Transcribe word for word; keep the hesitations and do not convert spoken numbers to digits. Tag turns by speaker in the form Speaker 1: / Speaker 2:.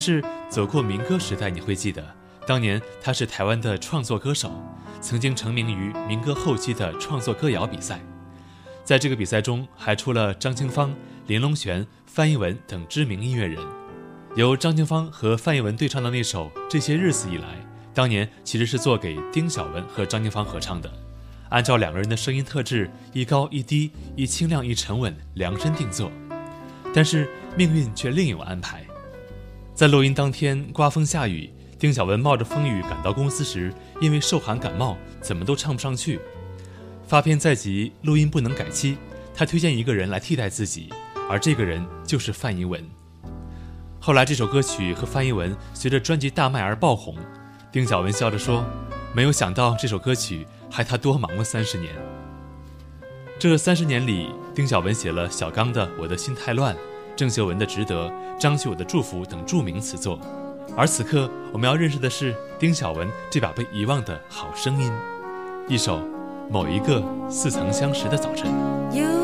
Speaker 1: 是走过民歌时代，你会记得，当年他是台湾的创作歌手，曾经成名于民歌后期的创作歌谣比赛。在这个比赛中，还出了张清芳、林隆璇、范逸文等知名音乐人。由张清芳和范逸文对唱的那首《这些日子以来》，当年其实是做给丁晓文和张清芳合唱的。按照两个人的声音特质，一高一低，一清亮一沉稳，量身定做。但是命运却另有安排。在录音当天，刮风下雨，丁晓文冒着风雨赶到公司时，因为受寒感冒，怎么都唱不上去。发片在即，录音不能改期，他推荐一个人来替代自己，而这个人就是范逸文。后来这首歌曲和范逸文随着专辑大卖而爆红，丁晓文笑着说，没有想到这首歌曲害他多忙了三十年。这三十年里，丁晓文写了小刚的《我的心太乱》，郑秀文的《值得》，张学友的《祝福》等著名词作。而此刻我们要认识的是丁晓文这把被遗忘的好声音，一首《某一个似曾相识的早晨》。